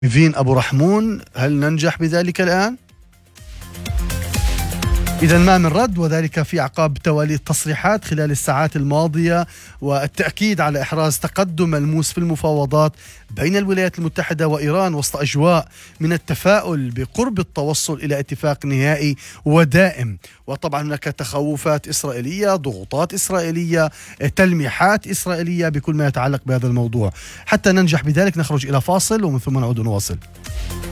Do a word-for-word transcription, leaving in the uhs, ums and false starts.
نيفين أبو رحمون، هل ننجح بذلك الآن؟ إذا ما من رد، وذلك في أعقاب توالي التصريحات خلال الساعات الماضية والتأكيد على إحراز تقدم ملموس في المفاوضات بين الولايات المتحدة وإيران وسط أجواء من التفاؤل بقرب التوصل إلى اتفاق نهائي ودائم. وطبعا هناك تخوفات إسرائيلية، ضغوطات إسرائيلية، تلميحات إسرائيلية بكل ما يتعلق بهذا الموضوع. حتى ننجح بذلك نخرج إلى فاصل ومن ثم نعود نواصل.